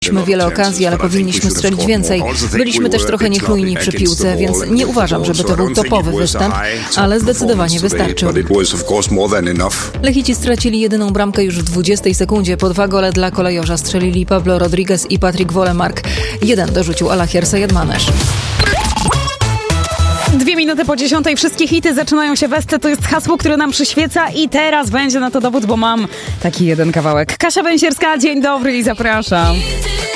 Mieliśmy wiele okazji, ale powinniśmy strzelić więcej. Byliśmy też trochę niechlujni przy piłce, więc nie uważam, żeby to był topowy występ, ale zdecydowanie wystarczył. Lechici stracili jedyną bramkę już w 20 sekundzie. Po 2 gole dla kolejorza strzelili Pablo Rodriguez i Patrick Wolemark. 1 dorzucił Alahir Sayedmanesz. 2 minuty po 10. Wszystkie hity zaczynają się we. To jest hasło, które nam przyświeca i teraz będzie na to dowód, bo mam taki jeden kawałek. Kasia Węsierska, dzień dobry i zapraszam.